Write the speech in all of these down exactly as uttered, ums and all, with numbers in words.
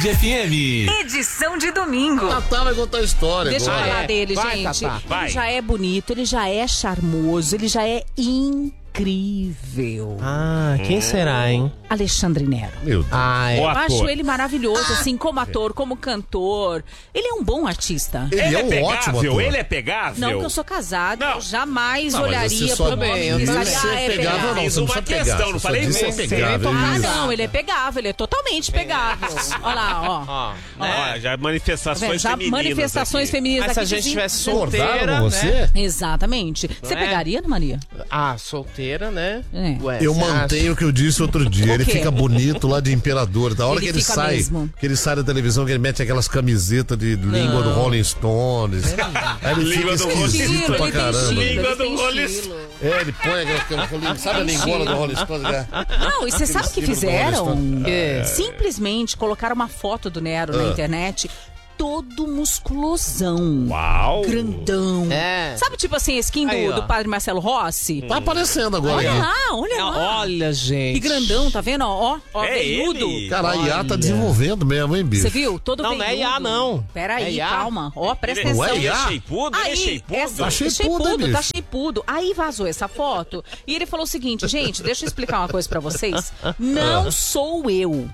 Band F M. Edição de domingo. Tatá vai contar a história. Deixa eu agora. falar É. dele, Vai, gente. Tatá. Ele Vai. já é bonito, ele já é charmoso, ele já é incrível. Ah, quem será, hein? Alexandre Nero. Meu Deus. Ah, é. O Eu ator. acho ele maravilhoso, assim, como ator, como cantor. Ele é um bom artista. Ele, Ele é é um pegável, ótimo ator. ele é pegável. Não que eu sou casada, Não. eu jamais Não, mas olharia você só- pro nome eu e não pensaria, disse ah, é pegável, pegável. não. Fiz Você não uma precisa questão, pegar, não você falei disse você. é pegável, Ah, isso. não, ele é pegável, ele é totalmente pegável. Olha lá, ó. Ó, Ó, né? já Tá manifestações vendo? Já femininas manifestações aqui. femininas Mas se a aqui gente dizem- tivesse Acordaram solteira, com né? você? Exatamente. Você é? pegaria, Ana Maria? Ah, solteira, né? É. Ué, Eu você mantenho acha? o que eu disse outro dia. O Ele quê? fica bonito lá de imperador. Da hora Ele que ele fica sai, mesmo. que ele sai da televisão, que ele mete aquelas camisetas de língua do Rolling Stones. Aí ele Língua fica do Rolling esquisito Stones. pra ele tem caramba. estilo, Língua ele do tem Rolling estilo. É, ele põe aquela, aquela sabe a linguola do Rolling Stones? Né? Não, e você sabe o que símbolo do Rolling fizeram? Stone. É. Simplesmente colocaram uma foto do Nero na Ah. internet, todo musculosão. Uau. Grandão. É. Sabe, tipo assim, a skin Aí, do, ó. do padre Marcelo Rossi? Tá aparecendo agora Olha aqui. lá, olha É, lá. olha, gente. Que grandão, tá vendo? Ó, ó, É veiudo. ele? Cara, a I A tá Olha. desenvolvendo mesmo, hein, bicho? Você viu? Todo Não, não é veiudo. I A, não. Pera É aí, I A? calma. Ó, presta Ele atenção. Ué, ele é I A? shapeado? Ele é Aí, shapeado? essa, Tá shapeado, shapeado, tá bicho. shapeado. Aí vazou essa foto e ele falou o seguinte, gente, deixa eu explicar uma coisa pra vocês. Não sou eu.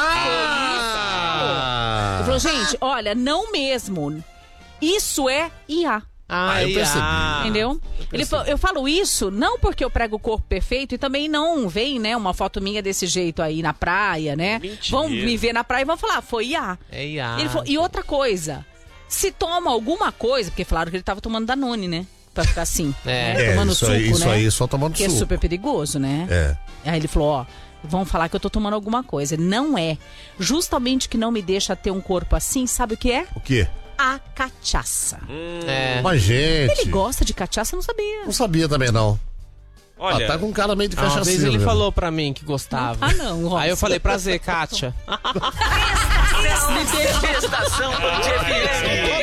Ah! Ele falou, gente, olha, não mesmo. Isso é I A. Ah, eu percebi. ah. Entendeu? Ele falou, eu falo isso não porque eu prego o corpo perfeito e também não vem, né, uma foto minha desse jeito aí na praia, né? Mentira. Vão me ver na praia e vão falar, foi I A. É I A. Ele falou, e outra coisa, se toma alguma coisa, porque falaram que ele tava tomando Danone, né? Pra ficar assim, É. né? É, tomando isso suco, aí, isso né? aí, só tomando Que é suco. super perigoso, né? É. Aí ele falou, ó, vão falar que eu tô tomando alguma coisa. Não é. Justamente que não me deixa ter um corpo assim, sabe o que é? O quê? A cachaça. É. Mas, gente... Ele gosta de cachaça, eu não sabia. Não sabia também, não. Olha, Ah, tá com cara meio de Uma vez cachaceiro. ele mesmo. falou pra mim que gostava. Ah, não, Rosa. Aí eu falei, prazer, Kátia. Estação Band F M.